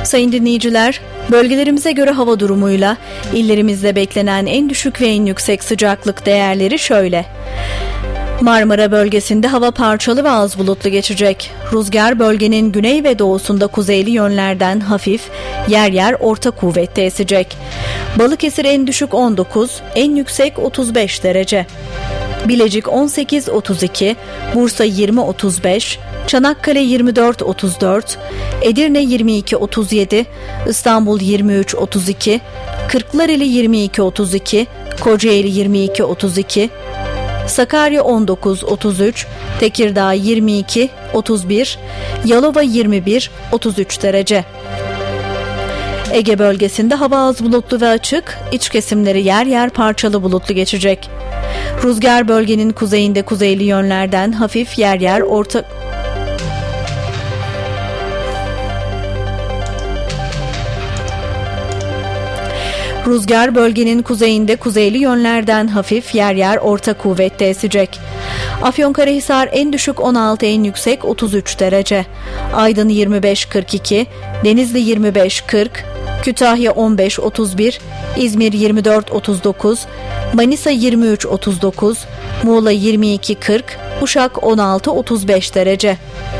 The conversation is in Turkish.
Sayın dinleyiciler, bölgelerimize göre hava durumuyla illerimizde beklenen en düşük ve en yüksek sıcaklık değerleri şöyle. Marmara bölgesinde hava parçalı ve az bulutlu geçecek. Rüzgar bölgenin güney ve doğusunda kuzeyli yönlerden hafif, yer yer orta kuvvette esecek. Balıkesir en düşük 19, en yüksek 35 derece. Bilecik 18-32, Bursa 20-35, Çanakkale 24-34, Edirne 22-37, İstanbul 23-32, Kırklareli 22-32, Kocaeli 22-32, Sakarya 19-33, Tekirdağ 22-31, Yalova 21-33 derece. Ege bölgesinde hava az bulutlu ve açık, iç kesimleri yer yer parçalı bulutlu geçecek. Rüzgar bölgenin kuzeyinde kuzeyli yönlerden hafif, yer yer orta Rüzgar bölgenin kuzeyinde kuzeyli yönlerden hafif, yer yer orta kuvvette esecek. Afyonkarahisar en düşük 16, en yüksek 33 derece. Aydın 25-42, Denizli 25-40, Kütahya 15-31, İzmir 24-39, Manisa 23-39, Muğla 22-40, Uşak 16-35 derece.